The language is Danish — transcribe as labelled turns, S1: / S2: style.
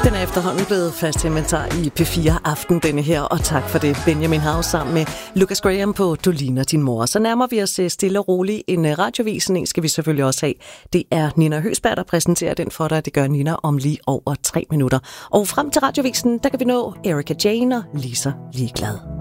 S1: Den er efterhånden blevet fast inventar i P4 Aften denne her, og tak for det, Benjamin House sammen med Lucas Graham på Du ligner din mor. Så nærmer vi os stille og roligt en radiovisen. En skal vi selvfølgelig også have. Det er Nina Høsberg, der præsenterer den for dig. Det gør Nina om lige over 3 minutter. Og frem til radiovisen, der kan vi nå Erika Jane og Lisa Ligeglad.